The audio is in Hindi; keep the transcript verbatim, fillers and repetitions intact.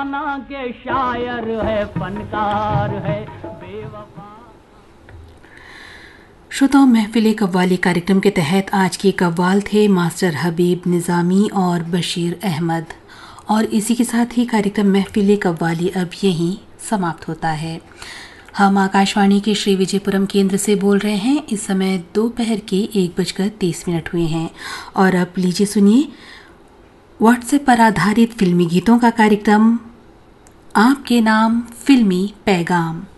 जमाना के शायर है, फनकार है बेवफा। श्रोताओं, महफिल कव्वाली कार्यक्रम के तहत आज के कव्वाल थे मास्टर हबीब निज़ामी और बशीर अहमद। और इसी के साथ ही कार्यक्रम महफिल कव्वाली अब यहीं समाप्त होता है। हम आकाशवाणी के श्री विजयपुरम केंद्र से बोल रहे हैं। इस समय दोपहर के एक बजकर तीस मिनट हुए हैं और अब लीजिए सुनिए व्हाट्सएप पर आधारित फिल्मी गीतों का कार्यक्रम आपके नाम फिल्मी पैगाम।